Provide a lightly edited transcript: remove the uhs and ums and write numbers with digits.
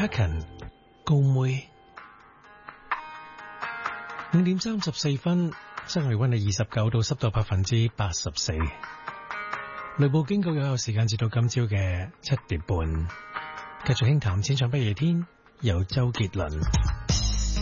克勤高妹。5:34，室外溫係29度，濕度84%。雷暴警告有效時間至到今朝嘅7點半。繼續輕談淺唱不夜天，由周杰倫。